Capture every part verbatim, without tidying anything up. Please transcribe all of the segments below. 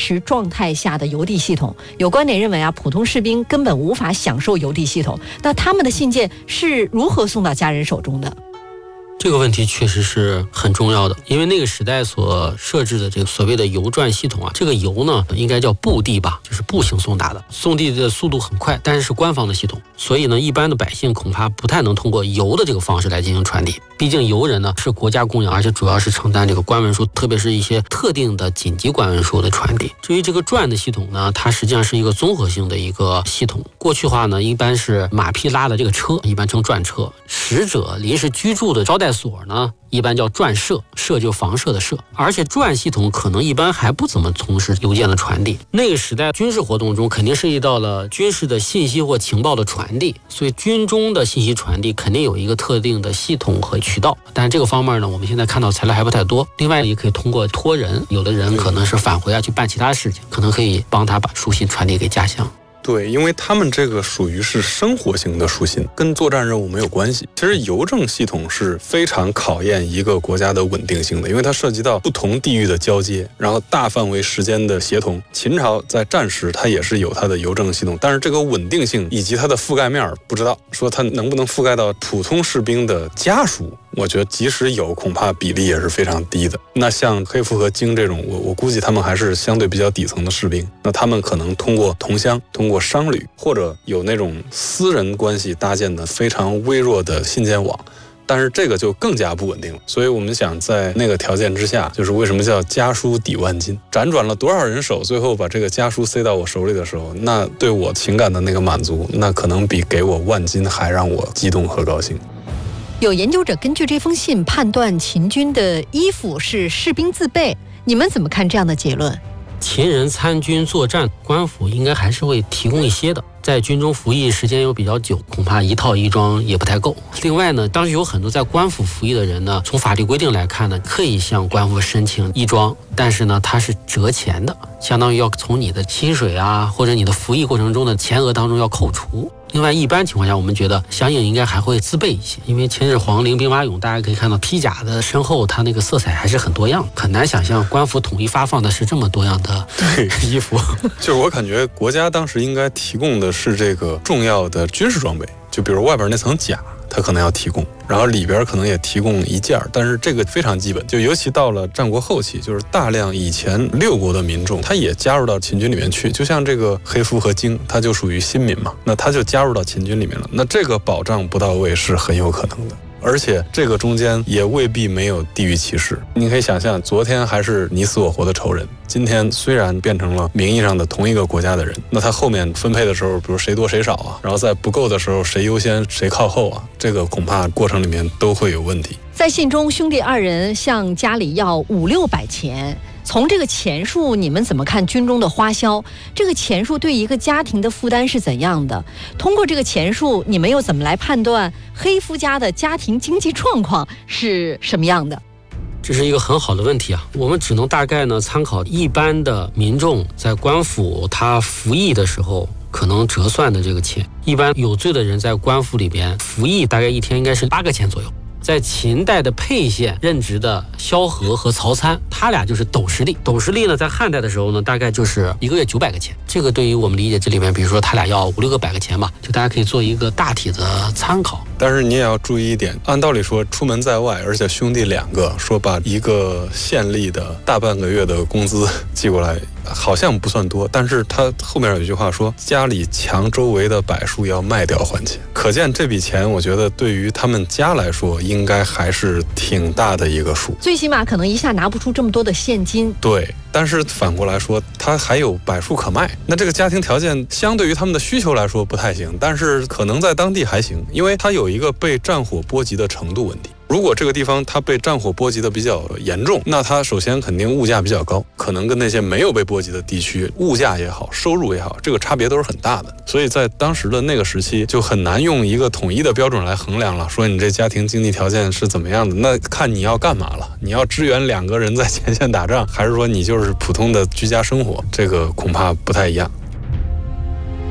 实状态下的邮递系统。有观点认为啊，普通士兵根本无法享受邮递系统，那他们的信件是如何送到家人手中的？ 这个问题确实是很重要的，因为那个时代所设置的这个所谓的邮传系统啊，这个邮呢应该叫步递吧，就是步行送达的，送递的速度很快，但是是官方的系统，所以呢，一般的百姓恐怕不太能通过邮的这个方式来进行传递。毕竟邮人呢是国家供养，而且主要是承担这个官文书，特别是一些特定的紧急官文书的传递。至于这个传的系统呢，它实际上是一个综合性的一个系统。过去的话呢，一般是马匹拉的这个车，一般称传车，使者临时居住的招待所呢，一般叫传舍，舍就房舍的舍，而且传系统可能一般还不怎么从事邮件的传递。那个时代军事活动中肯定涉及到了军事的信息或情报的传递，所以军中的信息传递肯定有一个特定的系统和渠道，但是这个方面呢，我们现在看到材料还不太多。另外也可以通过托人，有的人可能是返回啊去办其他事情，可能可以帮他把书信传递给家乡。 对，因为他们这个属于是生活型的书信，跟作战任务没有关系。其实邮政系统是非常考验一个国家的稳定性的，因为它涉及到不同地域的交接，然后大范围时间的协同。秦朝在战时它也是有它的邮政系统，但是这个稳定性以及它的覆盖面不知道，说它能不能覆盖到普通士兵的家属，我觉得即使有，恐怕比例也是非常低的。那像黑夫和京这种，我我估计他们还是相对比较底层的士兵，那他们可能通过同乡，通过商旅，或者有那种私人关系搭建的非常微弱的信件网，但是这个就更加不稳定了。所以我们想在那个条件之下，就是为什么叫家书抵万金，辗转了多少人手，最后把这个家书塞到我手里的时候，那对我情感的那个满足，那可能比给我万金还让我激动和高兴。 有研究者根据这封信判断秦军的衣服是士兵自备，你们怎么看这样的结论？ 秦人参军作战，官府应该还是会提供一些的。在军中服役时间又比较久，恐怕一套衣装也不太够。另外呢，当时有很多在官府服役的人呢，从法律规定来看呢，可以向官府申请衣装，但是呢，它是折钱的，相当于要从你的薪水啊，或者你的服役过程中的钱额当中要扣除。另外，一般情况下，我们觉得相应应该还会自备一些，因为秦始皇凌兵马俑，大家可以看到披甲的身后，它那个色彩还是很多样，很难想象官府统一发放的是这么多样的衣服。 就是我感觉国家当时应该提供的是这个重要的军事装备，就比如外边那层甲，它可能要提供，然后里边可能也提供一件，但是这个非常基本。就尤其到了战国后期，就是大量以前六国的民众，他也加入到秦军里面去。就像这个黑夫和京，他就属于新民嘛，那他就加入到秦军里面了。那这个保障不到位是很有可能的。而且这个中间也未必没有地域歧视。你可以想象，昨天还是你死我活的仇人，今天虽然变成了名义上的同一个国家的人，那他后面分配的时候，比如谁多谁少啊，然后在不够的时候谁优先谁靠后啊，这个恐怕过程里面都会有问题。 在信中，兄弟二人向家里要五六百钱。从这个钱数，你们怎么看军中的花销？这个钱数对一个家庭的负担是怎样的？通过这个钱数，你们又怎么来判断黑夫家的家庭经济状况是什么样的？ 这是一个很好的问题啊！我们只能大概呢参考一般的民众在官府他服役的时候可能折算的这个钱。一般有罪的人在官府里边服役，大概一天应该是八个钱左右。在秦代的沛县任职的萧何和曹参，他俩就是斗十吏。斗十吏呢，在汉代的时候呢，大概就是一个月九百个钱。这个对于我们理解这里面，比如说他俩要五六个百个钱吧，就大家可以做一个大体的参考。 但是你也要注意一点，按道理说出门在外，而且兄弟两个，说把一个县吏的大半个月的工资寄过来，好像不算多，但是他后面有一句话说，家里墙周围的柏树要卖掉还钱。可见这笔钱，我觉得对于他们家来说，应该还是挺大的一个数， 最起码可能一下拿不出这么多的现金。 对，但是反过来说，他还有柏树可卖，那这个家庭条件相对于他们的需求来说不太行，但是可能在当地还行，因为他有一个被战火波及的程度问题。如果这个地方它被战火波及的比较严重，那它首先肯定物价比较高，可能跟那些没有被波及的地区物价也好，收入也好，这个差别都是很大的。所以在当时的那个时期，就很难用一个统一的标准来衡量了，说你这家庭经济条件是怎么样的，那看你要干嘛了，你要支援两个人在前线打仗，还是说你就是普通的居家生活，这个恐怕不太一样。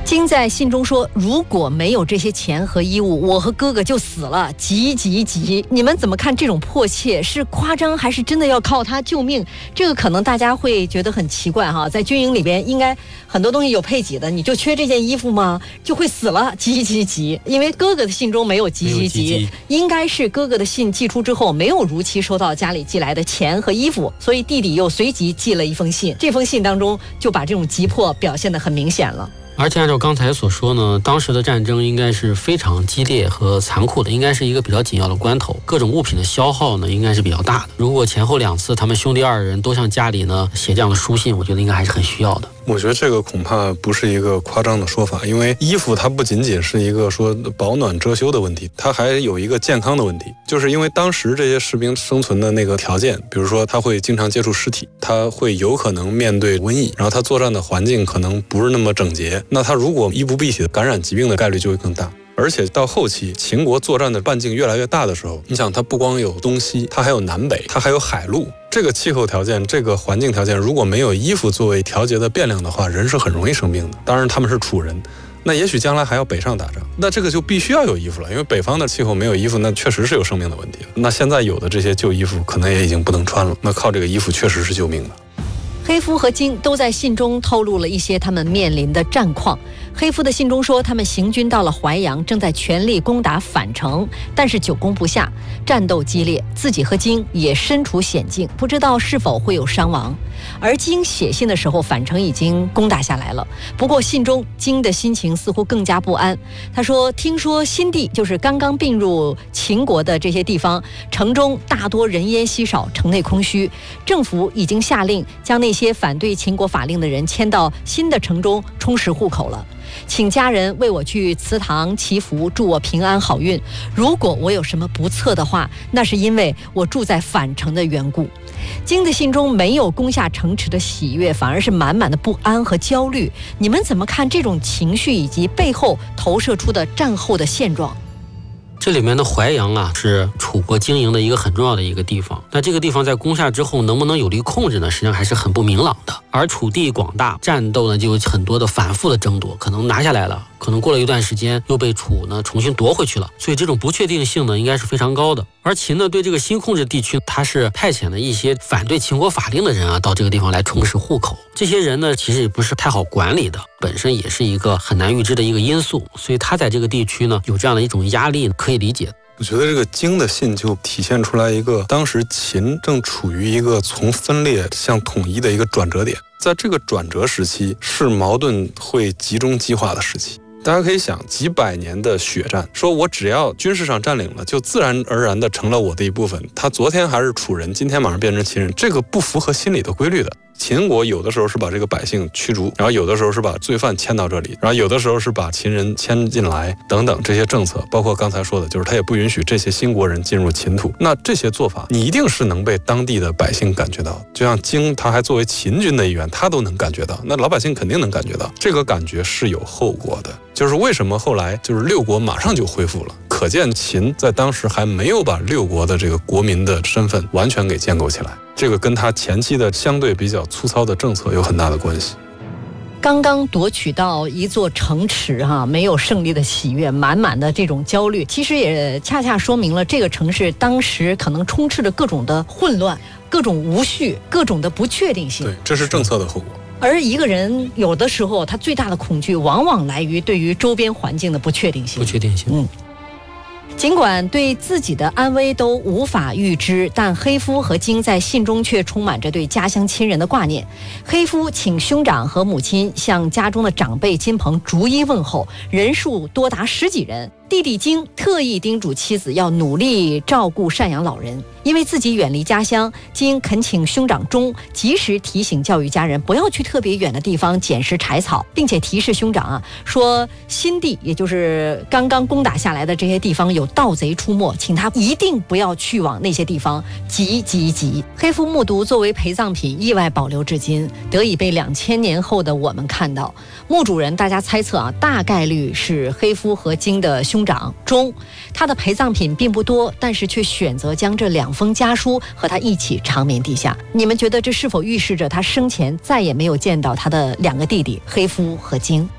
金在信中说，如果没有这些钱和衣物，我和哥哥就死了，急急急！你们怎么看这种迫切？是夸张还是真的要靠他救命？这个可能大家会觉得很奇怪哈，在军营里边应该很多东西有配给的，你就缺这件衣服吗？就会死了，急急急！因为哥哥的信中没有急急急，应该是哥哥的信寄出之后没有如期收到家里寄来的钱和衣服，所以弟弟又随即寄了一封信，这封信当中就把这种急迫表现得很明显了。 而且按照刚才所说呢，当时的战争应该是非常激烈和残酷的，应该是一个比较紧要的关头，各种物品的消耗呢应该是比较大的。如果前后两次他们兄弟二人都向家里呢写这样的书信，我觉得应该还是很需要的。 我觉得这个恐怕不是一个夸张的说法，因为衣服它不仅仅是一个说保暖遮羞的问题，它还有一个健康的问题，就是因为当时这些士兵生存的那个条件，比如说他会经常接触尸体，他会有可能面对瘟疫，然后他作战的环境可能不是那么整洁，那他如果衣不蔽体，感染疾病的概率就会更大。而且到后期秦国作战的半径越来越大的时候，你想它不光有东西，它还有南北，它还有海陆，这个气候条件，这个环境条件，如果没有衣服作为调节的变量的话，人是很容易生病的。当然他们是楚人，那也许将来还要北上打仗，那这个就必须要有衣服了，因为北方的气候没有衣服，那确实是有生命的问题了。那现在有的这些旧衣服可能也已经不能穿了，那靠这个衣服确实是救命的。 黑夫和金都在信中透露了一些他们面临的战况。黑夫的信中说，他们行军到了淮阳，正在全力攻打樊城，但是久攻不下，战斗激烈，自己和金也身处险境，不知道是否会有伤亡。而金写信的时候，樊城已经攻打下来了，不过信中金的心情似乎更加不安。他说，听说新地，就是刚刚并入秦国的这些地方，城中大多人烟稀少，城内空虚，政府已经下令将那些反对秦国法令的人迁到新的城中充实户口了，请家人为我去祠堂祈福，祝我平安好运。如果我有什么不测的话，那是因为我住在樊城的缘故。金的信中没有攻下城池的喜悦，反而是满满的不安和焦虑。你们怎么看这种情绪以及背后投射出的战后的现状？ 这里面的淮阳啊，是楚国经营的一个很重要的一个地方。那这个地方在攻下之后能不能有力控制呢？实际上还是很不明朗的。而楚地广大，战斗呢就有很多的反复的争夺，可能拿下来了，可能过了一段时间又被楚呢重新夺回去了。所以这种不确定性呢应该是非常高的。而秦呢对这个新控制地区，它是派遣了一些反对秦国法令的人啊到这个地方来充实户口。这些人呢其实也不是太好管理的，本身也是一个很难预知的一个因素，所以他在这个地区呢有这样的一种压力，可以理解。 我觉得这个荆的信就体现出来一个当时秦正处于一个从分裂向统一的一个转折点，在这个转折时期是矛盾会集中激化的时期。大家可以想，几百年的血战，说我只要军事上占领了，就自然而然的成了我的一部分。他昨天还是楚人，今天马上变成秦人，这个不符合心理的规律的。秦国有的时候是把这个百姓驱逐，然后有的时候是把罪犯迁到这里，然后有的时候是把秦人迁进来等等，这些政策包括刚才说的，就是他也不允许这些新国人进入秦土。那这些做法你一定是能被当地的百姓感觉到，就像荆他还作为秦军的一员，他都能感觉到，那老百姓肯定能感觉到，这个感觉是有后果的。就是为什么后来就是六国马上就恢复了，可见秦在当时还没有把六国的这个国民的身份完全给建构起来，这个跟他前期的相对比较粗糙的政策有很大的关系。 刚刚夺取到一座城池哈、啊，没有胜利的喜悦，满满的这种焦虑，其实也恰恰说明了这个城市当时可能充斥着各种的混乱、各种无序、各种的不确定性。 对，这是政策的后果。 而一个人有的时候他最大的恐惧往往来于对于周边环境的不确定性。 不确定性， 嗯。尽管对自己的安危都无法预知，但黑夫和荆在信中却充满着对家乡亲人的挂念。黑夫请兄长和母亲向家中的长辈金鹏逐一问候，人数多达十几人。弟弟荆特意叮嘱妻子要努力照顾赡养老人，因为自己远离家乡，荆恳请兄长钟及时提醒教育家人不要去特别远的地方捡拾柴草，并且提示兄长啊说新地也就是刚刚攻打下来的这些地方有盗贼出没，请他一定不要去往那些地方，急急急。黑夫木渎作为陪葬品意外保留至今，得以被两千年后的我们看到。墓主人大家猜测啊，大概率是黑夫和荆的兄长钟，他的陪葬品并不多，但是却选择将这两封家书和他一起长眠地下。你们觉得这是否预示着他生前再也没有见到他的两个弟弟黑夫和荆？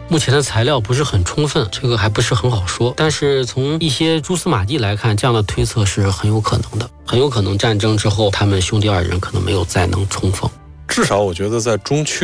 目前的材料不是很充分，这个还不是很好说。但是从一些蛛丝马迹来看，这样的推测是很有可能的，很有可能战争之后，他们兄弟二人可能没有再能重逢。 至少我觉得在中确